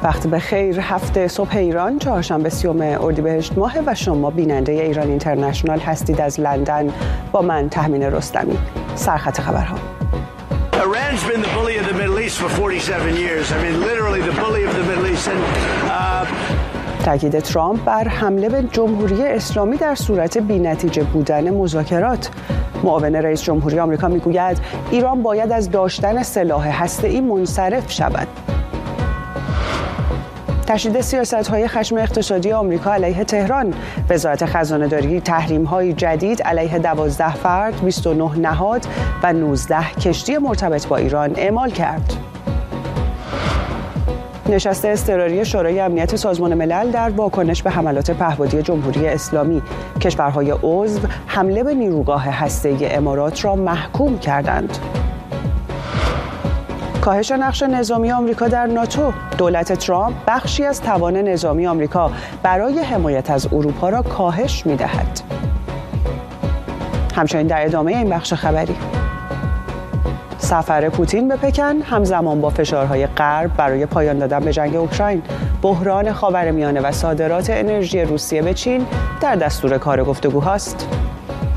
وقت بخیر. هفته صبح ایران، چهارشنبه 30 اردیبهشت ماه و شما بیننده ایران اینترنشنال هستید از لندن با من تهمین رستمی. سرخط خبرها. Iran's been the bully of the Middle East for 47 years. I mean literally the bully of the Middle East. تاکید ترامپ بر حمله به جمهوری اسلامی در صورت بی‌نتیجه بودن مذاکرات. معاون رئیس جمهوری آمریکا میگوید ایران باید از داشتن سلاح هسته‌ای منصرف شود. تشدید سیاست‌های خشم اقتصادی آمریکا علیه تهران. وزارت خزانه‌داری تحریم‌های جدید علیه 12 فرد، 29 نهاد و 19 کشتی مرتبط با ایران اعمال کرد. نشست اضطراری شورای امنیت سازمان ملل در واکنش به حملات پهپادی جمهوری اسلامی. کشورهای عضو حمله به نیروگاه هسته‌ای امارات را محکوم کردند. کاهش نقش نظامی آمریکا در ناتو. دولت ترامپ بخشی از توان نظامی آمریکا برای حمایت از اروپا را کاهش می‌دهد. همچنین در ادامه این بخش خبری، سفر پوتین به پکن همزمان با فشارهای غرب برای پایان دادن به جنگ اوکراین. بحران خاورمیانه و صادرات انرژی روسیه به چین در دستور کار گفتگوهاست.